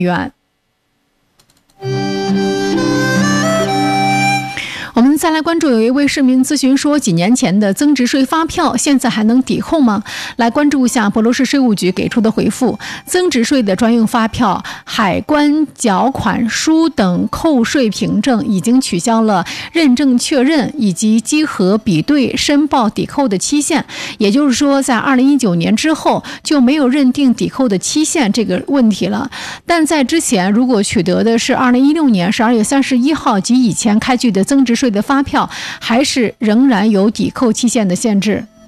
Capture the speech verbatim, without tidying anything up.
元。我们再来关注，有一位市民咨询说，几年前的增值税发票现在还能抵扣吗？来关注一下博罗市税务局给出的回复：增值税的专用发票、海关缴款书等扣税凭证已经取消了认证确认以及稽核比对申报抵扣的期限，也就是说，在二零一九年之后就没有认定抵扣的期限这个问题了。但在之前，如果取得的是二零一六年十二月三十一号及以前开具的增值税的发票，还是仍然有抵扣期限的限制。